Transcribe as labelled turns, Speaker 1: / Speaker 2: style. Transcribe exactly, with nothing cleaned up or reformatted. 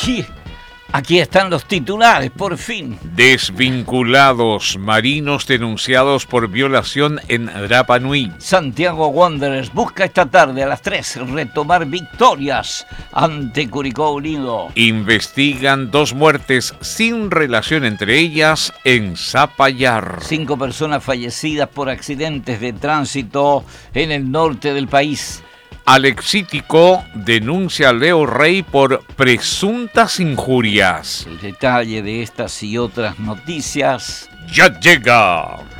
Speaker 1: aquí, aquí están los titulares, por fin.
Speaker 2: Desvinculados, marinos denunciados por violación en Rapa Nui.
Speaker 1: Santiago Wanderers busca esta tarde a las tres retomar victorias ante Curicó Unido.
Speaker 2: Investigan dos muertes sin relación entre ellas en Zapallar.
Speaker 1: Cinco personas fallecidas por accidentes de tránsito en el norte del país.
Speaker 2: Alexítico denuncia a Leo Rey por presuntas injurias.
Speaker 1: El detalle de estas y otras noticias
Speaker 2: ya llega.